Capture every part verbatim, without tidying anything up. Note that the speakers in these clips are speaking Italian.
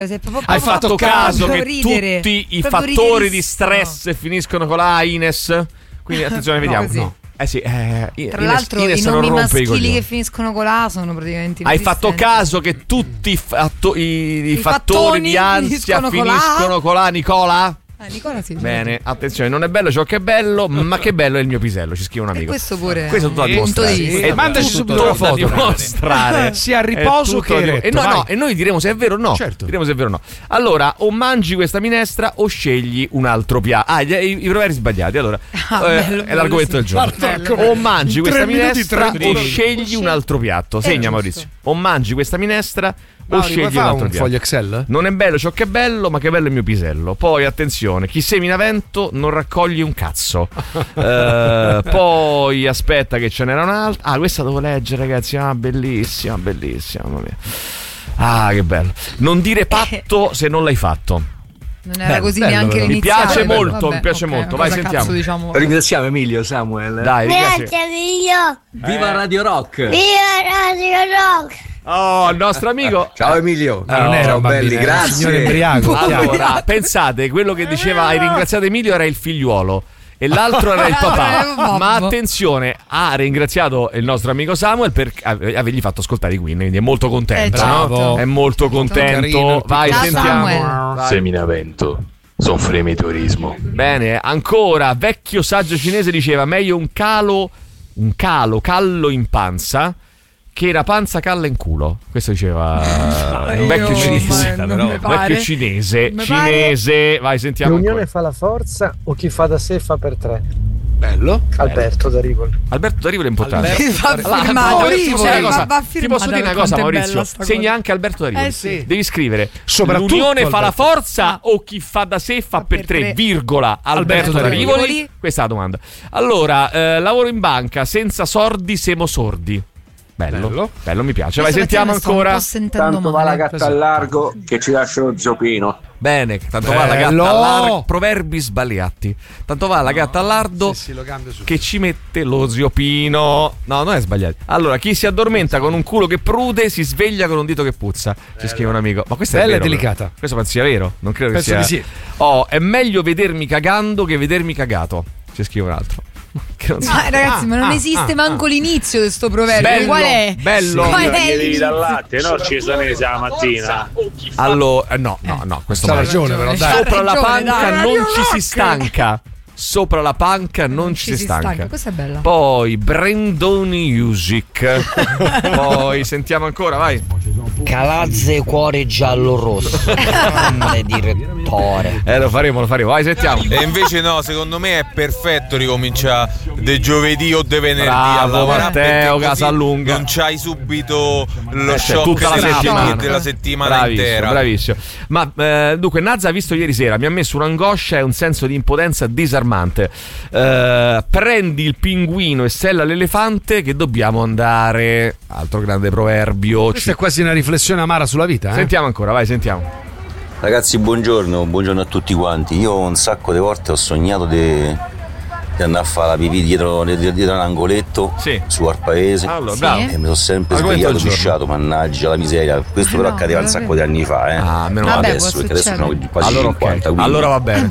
Hai fatto caso che tutti i fattori di stress finiscono con la Ines? Quindi attenzione, vediamo. No, no. Eh sì, eh, Tra Ines, l'altro Ines i nomi non rompe i maschili coglioni. che finiscono con la A sono praticamente Hai inesistenti. fatto caso che tutti i, fatto- i, i I fattori di fattoni ansia finiscono con la finiscono con la Nicola? Ah, Nicola sì. Bene, attenzione, non è bello ciò che è bello, ma che bello è il mio pisello, ci scrive un E amico. questo pure. Questo è tutto da è un punto dimostrare. di vista. E mandaci tutto subito la foto, da dimostrare. sia a riposo È tutto che da dim- eretto, E no, vai. no, e noi diremo se è vero o no. Certo. Diremo se è vero o no. Allora, o mangi questa minestra o scegli un altro piatto. Ah, gli- i, i proverbi sbagliati. Allora, Ah, eh, bello, è l'argomento del giorno. bello. O mangi In questa tre minuti, minestra tre o minuti. scegli un altro piatto. È Segna, giusto. Maurizio. O mangi questa minestra o Mauri, puoi scegli un fare altro un piatto. foglio Excel? Non è bello ciò che è bello, ma che bello è il mio pisello. Poi attenzione, chi semina vento non raccoglie un cazzo. Eh, poi aspetta che ce n'era un'altra. Ah, questa devo leggere, ragazzi. Ah, bellissima, bellissima, mamma mia. Ah, che bello. Non dire patto se non l'hai fatto. Non era Bello, così bello, neanche bello. Mi l'iniziale. piace Vabbè, molto, vabbè, mi piace ok, molto. cosa Vai, cazzo sentiamo. diciamo? Ringraziamo Emilio, Samuel. Dai, ringrazio. Grazie Emilio. Viva Radio Rock. Viva Radio Rock. Oh, il nostro amico. Ciao Emilio. Ah, non era Ciao un bambino, belli, era un grazie. signore embriaco. Allora, pensate, quello che diceva hai ringraziato Emilio era il figliuolo e l'altro era il Era papà. il babbo. Ma attenzione, ha ringraziato il nostro amico Samuel per ave- avergli fatto ascoltare i Queen, quindi è molto contento, Eh, no? certo. È molto contento. carino il Vai, Ciao, sentiamo. Samuel. Vai. Seminavento soffre meteorismo. Bene, ancora, vecchio saggio cinese diceva meglio un calo, un calo, callo in panza che una panza calla in culo. Questo diceva un vecchio Io, cinese. ma non mi Un pare. vecchio cinese, Mi cinese. Vai, sentiamo L'unione ancora. fa la forza o chi fa da sé fa per tre? Bello. Alberto da Rivoli. Alberto D'Arrivo è importante. Va Allora, firmato. Mauro, ti posso dire una Va- cosa? va Ti firmata posso dire una per cosa, quanto è Maurizio? bella sta Segna cosa. anche Alberto D'Arrivo. Eh sì. Devi scrivere Soprattutto l'unione fa la Alberto. forza o chi fa da sé fa per per tre, tre. virgola Alberto Alberto D'Arrivo. D'Arrivo. Questa è la domanda. Allora, eh, lavoro in banca, senza sordi siamo sordi. Bello, bello, Bello. mi piace. Vai, Questa sentiamo mattina sto un ancora. po' sentendo Tanto va la male. gatta al largo che ci lascia lo zopino. Bene, tanto va la Bello. gatta all'ardo. Proverbi sbagliati. Tanto va la gatta all'ardo Sì, sì, lo cambio subito. che ci mette lo ziopino. No, non è sbagliato. Allora, chi si addormenta con un culo che prude si sveglia con un dito che puzza. Ci scrive un amico. Ma questo è Bella e vero, delicata. però. Questo penso sia vero? Non credo Penso che di sia. sì. Oh, è meglio vedermi cagando che vedermi cagato. Ci scrive un altro. Che non so. Ah, ragazzi, ma non ah, esiste ah, manco l'inizio di sto proverbio. Bello, Qual è? bello. Qual Io è gli devi l'inizio? dal latte, no? Ci sono la mattina. Allora, eh, no, no, no, questo C'ha mai. ragione, però, dai. Sopra la ragione, panca dai. non ci si stanca. Sopra la panca non ci si stanca. Questa è bella. Poi Brandoni Music. Poi sentiamo ancora, vai. Calazze cuore giallo rosso. Grande direttore. Eh, lo faremo, lo faremo. Vai, sentiamo. E invece no, secondo me è perfetto ricominciare de giovedì o de venerdì a Bravo, lavorare, Matteo, perché così Casalunga. non c'hai subito lo Eh, c'è shock tutta la della settimana. della settimana Bravissimo, intera. bravissimo. Ma eh, dunque, Nazza ha visto ieri sera, mi ha messo un'angoscia e un senso di impotenza disarmante. Eh, prendi il pinguino e sella l'elefante che dobbiamo andare. Altro grande proverbio. Questa è quasi una riflessione amara sulla vita, eh? Sentiamo ancora, vai, sentiamo. Ragazzi, buongiorno, buongiorno a tutti quanti. Io un sacco di volte ho sognato di, di andare a fare la pipì dietro, dietro un angoletto Sì. su al paese. Allora, Sì. bravo. E mi sono sempre Argomento svegliato del giorno. pisciato, mannaggia la miseria. Questo Ah, però no, accadeva un sacco di veramente. anni fa, eh. Ah, meno Non male. Vabbè, adesso, può perché adesso sono succedere. quasi Allora, cinquanta. ok. Quindi, Allora va bene.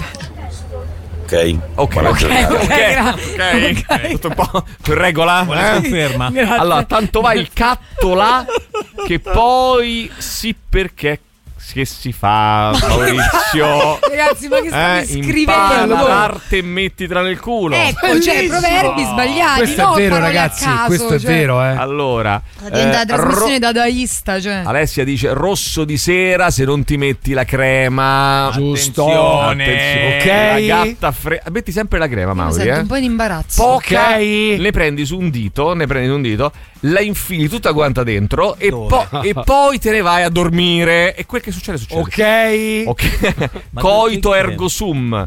ok. Ok, Buona ok, giornata. ok, gra- ok, ok. Tutto un po' in regola? Buona Eh? conferma. Grazie. Allora, tanto va il catto là che poi sì perché che si fa, Maurizio. Ragazzi, ma che state Eh, impara scrivendo? l'arte e mettitela nel culo. Ecco, cioè proverbi sbagliati. Questo no, è vero, parole a ragazzi, caso, questo è cioè. vero, eh. Allora, Diventa eh, trasmissione ro- dadaista, cioè. Alessia dice rosso di sera se non ti metti la crema. Giusto. Attenzione. Ok. La gatta fre- metti sempre la crema, Io mi Mauri, sento eh. un po' in imbarazzo. Poca, Ok. ne prendi su un dito, ne prendi su un dito, la infili tutta quanta dentro e, po- e poi te ne vai a dormire. E quel che succede succede. Ok. Ok. Ma Coito perché ergo sum.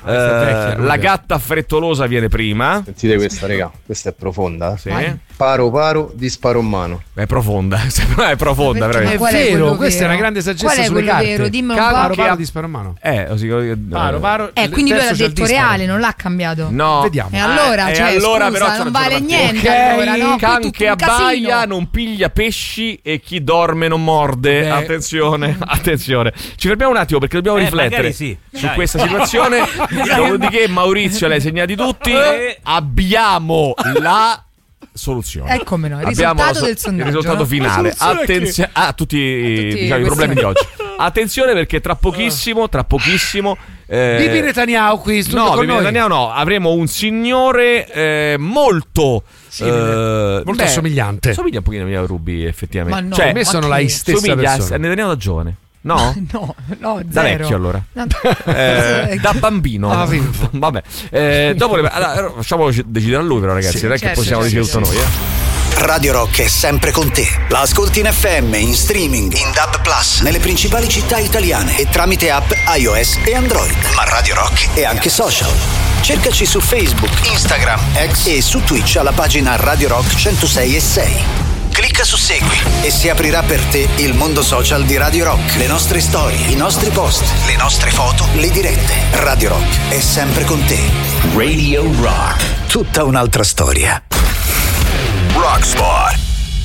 Eh, la gatta frettolosa viene prima. Sentite questa, raga, questa è profonda. Sì. Paro paro, disparo in mano. È profonda, è profonda, Perché? veramente. È Qual è vero, quello questa vero? è una grande Qual saggezza è sulle quello carte. vero? Dimmelo un Paro po'. paro, disparo in mano. Eh, così, Paro paro. Eh, quindi lui l'ha terzo c'è il detto disparo. reale, non l'ha cambiato. No. Vediamo. E allora, Eh, cioè, e allora scusa, però c'è non una vale giornata. niente. Ok, Allora, no? Qui can tutto che un casino. abbaia non piglia pesci e chi dorme non morde. Beh. Attenzione, attenzione. Ci fermiamo un attimo perché dobbiamo Eh, riflettere magari sì. su Dai. questa situazione. Dopodiché Maurizio l'hai segnati tutti. Eh. Abbiamo la soluzione. Eh, come no, il Abbiamo risultato la del sondaggio, il risultato no? finale. La soluzione Attenzione a tutti, tutti diciamo, i problemi di oggi. Attenzione perché tra pochissimo, tra pochissimo eh, Bibi Netanyahu qui in studio no, con Bibi noi. Netanyahu no, avremo un signore eh, molto Simile. eh, Molto beh, assomigliante. Somiglia un pochino a Mia Ruby, effettivamente. Ma no, cioè, Per me sono ma la chi? stessa somiglia a persona. Netanyahu da giovane. No? No, no, Da zero. vecchio allora. No. Eh, da bambino. Ah, vivo. Vabbè. Eh, dopo le, allora, facciamo decidere a lui però ragazzi, Sì, non è certo, che possiamo certo, decidere tutto certo. noi, eh. Radio Rock è sempre con te. La ascolti in F M, in streaming, in D A B plus, nelle principali città italiane e tramite app iOS e Android. Ma Radio Rock è anche social. Cercaci su Facebook, Instagram, X e su Twitch alla pagina Radio Rock centosei e sei. Clicca su Segui e si aprirà per te il mondo social di Radio Rock. Le nostre storie, i nostri post, le nostre foto, le dirette. Radio Rock è sempre con te. Radio Rock. Tutta un'altra storia. Rockspot.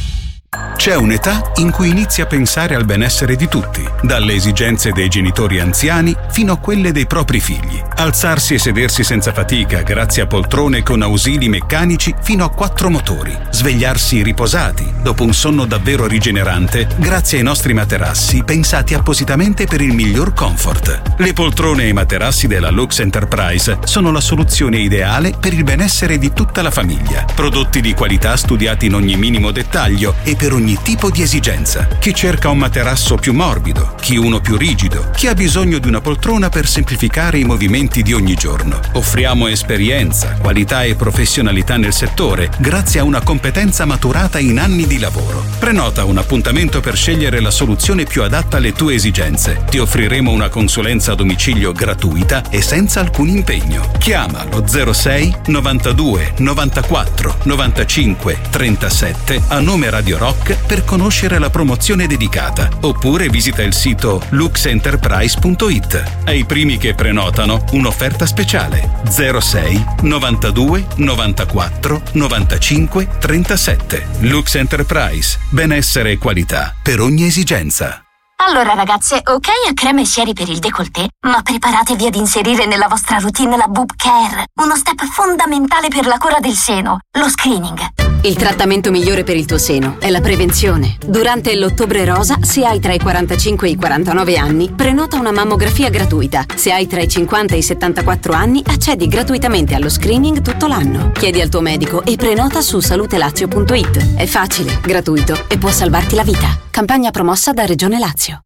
C'è un'età in cui inizi a pensare al benessere di tutti, dalle esigenze dei genitori anziani fino a quelle dei propri figli. Alzarsi e sedersi senza fatica grazie a poltrone con ausili meccanici fino a quattro motori. Svegliarsi riposati dopo un sonno davvero rigenerante grazie ai nostri materassi pensati appositamente per il miglior comfort. Le poltrone e i materassi della Lux Enterprise sono la soluzione ideale per il benessere di tutta la famiglia. Prodotti di qualità studiati in ogni minimo dettaglio e per ogni tipo di esigenza. Chi cerca un materasso più morbido, chi uno più rigido, chi ha bisogno di una poltrona per semplificare i movimenti di ogni giorno. Offriamo esperienza, qualità e professionalità nel settore grazie a una competenza maturata in anni di lavoro. Prenota un appuntamento per scegliere la soluzione più adatta alle tue esigenze. Ti offriremo una consulenza a domicilio gratuita e senza alcun impegno. Chiama lo zero sei novantadue novantaquattro novantacinque trentasette a nome Radio Rock per conoscere la promozione dedicata, oppure visita il sito lux enterprise punto it. Ai primi che prenotano un'offerta speciale zero sei novantadue novantaquattro novantacinque trentasette. Lux Enterprise, benessere e qualità per ogni esigenza. Allora ragazze, ok a creme e sieri per il décolleté, ma preparatevi ad inserire nella vostra routine la boob care, uno step fondamentale per la cura del seno, lo screening. Il trattamento migliore per il tuo seno è la prevenzione. Durante l'Ottobre Rosa, se hai tra i quarantacinque e i quarantanove anni, prenota una mammografia gratuita. Se hai tra i cinquanta e i settantaquattro anni, accedi gratuitamente allo screening tutto l'anno. Chiedi al tuo medico e prenota su salutelazio punto it. È facile, gratuito e può salvarti la vita. Campagna promossa da Regione Lazio.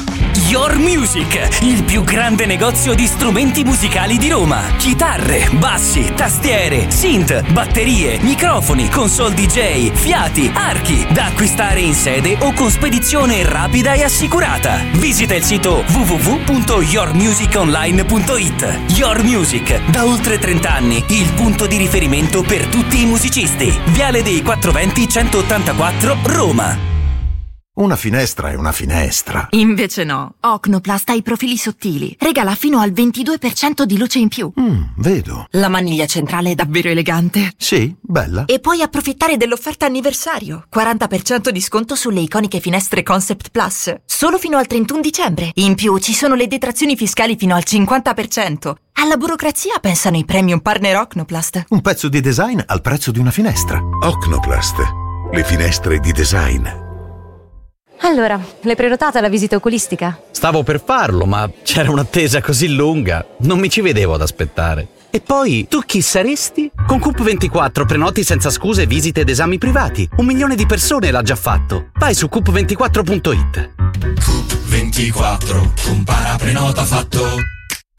Your Music, il più grande negozio di strumenti musicali di Roma. Chitarre, bassi, tastiere, synth, batterie, microfoni, console D J, fiati, archi, da acquistare in sede o con spedizione rapida e assicurata. Visita il sito w w w punto your music online punto it. Your Music, da oltre trenta anni, il punto di riferimento per tutti i musicisti. Viale dei quattro venti centottantaquattro, Roma. Una finestra è una finestra. Invece no. Ocnoplast ha i profili sottili. Regala fino al ventidue per cento di luce in più. Mm, vedo. La maniglia centrale è davvero elegante. Sì, bella. E puoi approfittare dell'offerta anniversario. quaranta per cento di sconto sulle iconiche finestre Concept Plus. Solo fino al trentuno dicembre. In più ci sono le detrazioni fiscali fino al cinquanta per cento. Alla burocrazia pensano i premium partner Ocnoplast. Un pezzo di design al prezzo di una finestra. Ocnoplast. Le finestre di design. Allora, l'hai prenotata la visita oculistica? Stavo per farlo, ma c'era un'attesa così lunga, non mi ci vedevo ad aspettare. E poi, tu chi saresti? Con Coop ventiquattro prenoti senza scuse visite ed esami privati. Un milione di persone l'ha già fatto. Vai su coop ventiquattro punto it. Coop ventiquattro, compara prenota fatto.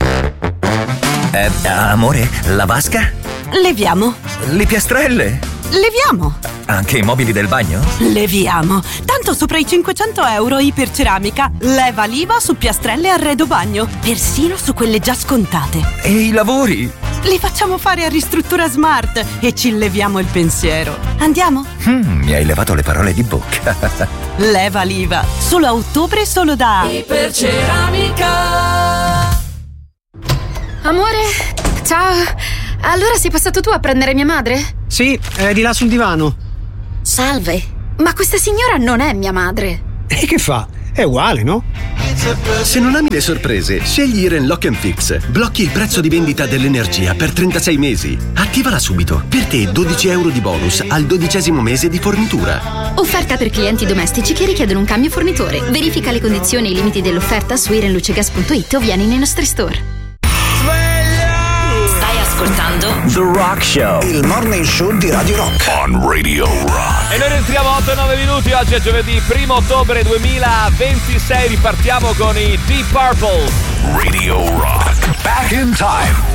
Eh, amore, la vasca? Leviamo. Le piastrelle? leviamo. Anche i mobili del bagno? Leviamo. Tanto sopra i cinquecento euro Iperceramica leva l'I V A su piastrelle e arredo bagno, persino su quelle già scontate. E i lavori? Li facciamo fare a Ristruttura Smart e ci leviamo il pensiero. Andiamo? Mm, mi hai levato le parole di bocca. Leva l'I V A. Solo a ottobre, solo da Iperceramica. Amore, ciao. Allora sei passato tu a prendere mia madre? Sì, è di là sul divano. Salve, ma questa signora non è mia madre. E che fa? È uguale, no? Se non ami le sorprese, scegli Iren Lock and Fix. Blocchi il prezzo di vendita dell'energia per trentasei mesi. Attivala subito. Per te dodici euro di bonus al dodicesimo mese di fornitura. Offerta per clienti domestici che richiedono un cambio fornitore. Verifica le condizioni e i limiti dell'offerta su irenlucegas punto it o vieni nei nostri store. Ascoltando The Rock Show, il morning show di Radio Rock. On Radio Rock. E noi rientriamo a otto e nove minuti. Oggi è giovedì primo ottobre duemilaventisei. Ripartiamo con i Deep Purple. Radio Rock. Back in time.